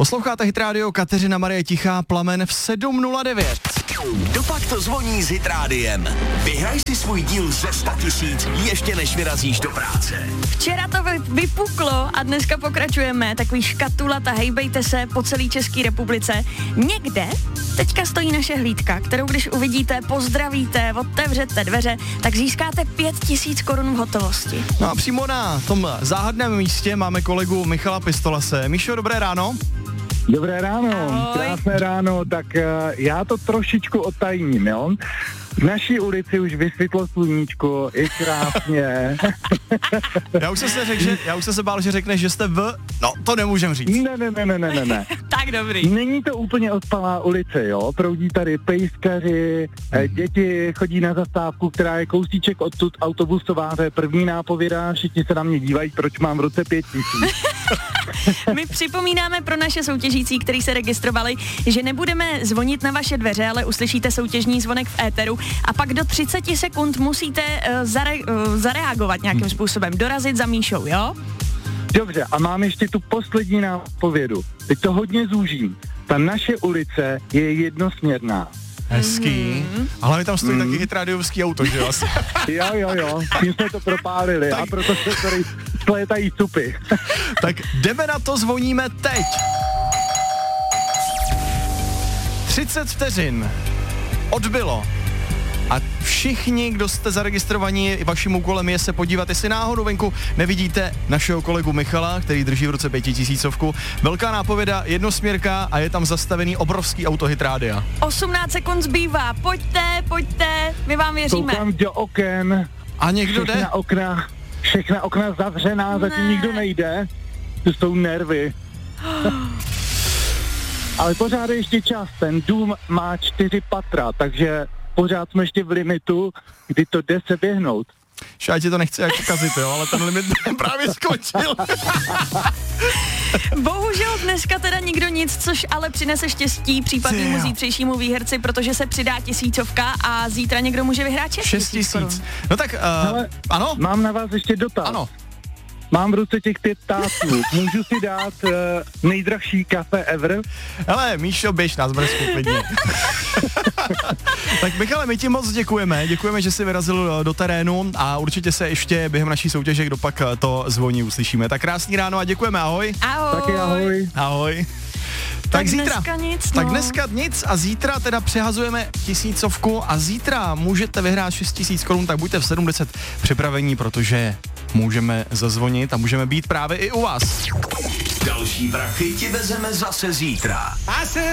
Posloucháte Hit Radio, Kateřina Marie Tichá, Plamen v 7:09. Kdo pak to zvoní s Hit Rádiem? Vyhraj si svůj díl ze 100 000 ještě než vyrazíš do práce. Včera to vypuklo a dneska pokračujeme. Takový škatulata, hejbejte se po celé České republice. Někde teďka stojí naše hlídka, kterou když uvidíte, pozdravíte, otevřete dveře, tak získáte 5 000 korun v hotovosti. No a přímo na tom záhadném místě máme kolegu Michala Pistolase. Míšo, dobré ráno. Dobré ráno, Ahoj. krásné ráno, tak já to trošičku odtajním, jo. V naší ulici už vysvětlo sluníčko, je krásně. Já už jsem se bál, že řekneš, že jste no to nemůžem říct. Ne. Tak dobrý. Není to úplně odpalá ulice, jo, proudí tady pejskaři, děti chodí na zastávku, která je kousíček odtud autobusová, to je první nápověda, všichni se na mě dívají, proč mám v ruce 5 000. My připomínáme pro naše soutěžící, kteří se registrovali, že nebudeme zvonit na vaše dveře, ale uslyšíte soutěžní zvonek v éteru a pak do 30 sekund musíte zareagovat nějakým způsobem, dorazit za Míšou, jo? Dobře, a mám ještě tu poslední nápovědu. Teď to hodně zúžím. Ta naše ulice je jednosměrná. Hezký. A hlavně tam stojí taky hitradiovský auto, že jo? Jo, tím jsme to propálili Tak. a proto se tady slétají supy. Tak jdeme na to, zvoníme teď. 30 vteřin. Odbylo. A všichni, kdo jste zaregistrovaní, vaším úkolem je se podívat, jestli náhodou venku nevidíte našeho kolegu Michala, který drží v ruce 5 000. Velká nápověda, jednosměrka a je tam zastavený obrovský auto Hit Rádia. 18 sekund zbývá, pojďte, my vám věříme. Koukám do oken, A někdo jde? všechna okna zavřená, zatím nikdo nejde. To jsou nervy. Ale pořád je ještě čas, ten dům má 4 patra, takže pořád jsme ještě v limitu, kdy to jde se běhnout. Já ti to nechci jako kazit, jo, ale ten limit právě skončil. Bohužel dneska teda nikdo nic, což ale přinese štěstí případnému zítřejšímu výherci, protože se přidá 1000 a zítra někdo může vyhrát 6 000 korun. No tak, Hele, ano? Mám na vás ještě dotaz. Ano. Mám v ruce těch 5 tásů. Můžu si dát nejdražší kafe ever? Hele, Míšo, běž na zmrzku, klidně. Tak Michale, my ti moc děkujeme, že jsi vyrazil do terénu a určitě se ještě během naší soutěže, kdo pak to zvoní, uslyšíme. Tak krásný ráno a děkujeme, ahoj. Ahoj. Taky ahoj. Ahoj. Tak zítra. Dneska nic, no. Tak dneska nic a zítra teda přehazujeme 1000 a zítra můžete vyhrát 6 000 korun, tak buďte v 7:10 připravení, protože můžeme zazvonit a můžeme být právě i u vás. Další prachy ti vezeme zase zítra.